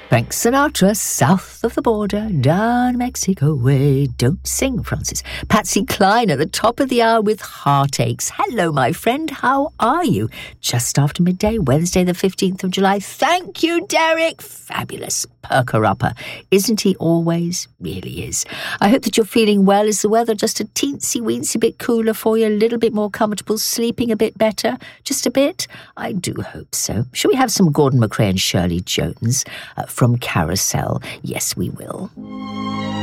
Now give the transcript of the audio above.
Frank Sinatra, south of the border, down Mexico way. Don't sing, Francis. Patsy Cline at the top of the hour with Heartaches. Hello, my friend. How are you? Just after midday, Wednesday the 15th of July. Thank you, Derek. Fabulous. Perker-upper. Isn't he always? Really is. I hope that you're feeling well. Is the weather just a teensy-weensy bit cooler for you? A little bit more comfortable? Sleeping a bit better? Just a bit? I do hope so. Shall we have some Gordon MacRae and Shirley Jones from Carousel? Yes, we will.